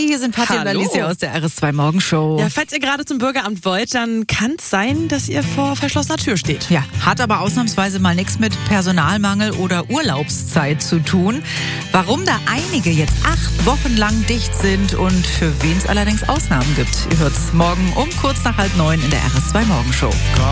hier sind Fatih und Alicia aus der RS2 Morgenshow. Ja, falls ihr gerade zum Bürgeramt wollt, dann kann es sein, dass ihr vor verschlossener Tür steht. Ja, hat aber ausnahmsweise mal nichts mit Personalmangel oder Urlaubszeit zu tun. Warum da einige jetzt 8 Wochen lang dicht sind und für wen es allerdings Ausnahmen gibt. Ihr hört es morgen um kurz nach 8:30 in der RS2 Morgenshow.